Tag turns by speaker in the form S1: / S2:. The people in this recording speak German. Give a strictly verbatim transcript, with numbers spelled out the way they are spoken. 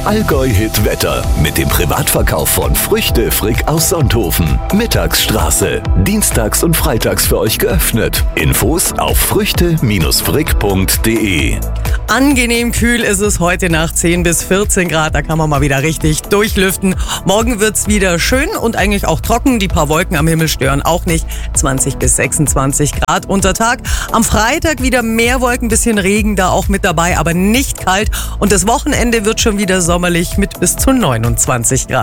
S1: Allgäu-Hit Wetter mit dem Privatverkauf von Früchte Frick aus Sonthofen. Mittagsstraße. Dienstags und freitags für euch geöffnet. Infos auf früchte frick punkt de.
S2: Angenehm kühl ist es heute Nacht, zehn bis vierzehn Grad, da kann man mal wieder richtig durchlüften. Morgen wird's wieder schön und eigentlich auch trocken, die paar Wolken am Himmel stören auch nicht. zwanzig bis sechsundzwanzig Grad unter Tag. Am Freitag wieder mehr Wolken, bisschen Regen da auch mit dabei, aber nicht kalt. Und das Wochenende wird schon wieder sommerlich mit bis zu neunundzwanzig Grad.